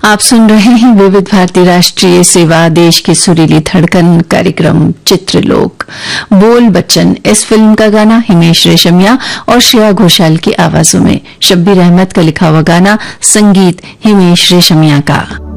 आप सुन रहे हैं विविध भारती राष्ट्रीय सेवा, देश की सुरीली धड़कन कार्यक्रम चित्रलोक। बोल बच्चन, इस फिल्म का गाना हिमेश रेशमिया और श्रेया घोषाल की आवाजों में। शब्बीर अहमद का लिखा हुआ गाना, संगीत हिमेश रेशमिया का।